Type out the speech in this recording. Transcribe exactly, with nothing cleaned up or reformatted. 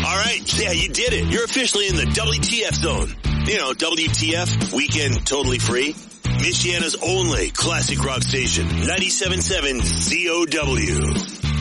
All right. Yeah, you did it. You're officially in the W T F zone. You know, W T F, weekend totally free. Michiana's only classic rock station, ninety-seven point seven Z O W.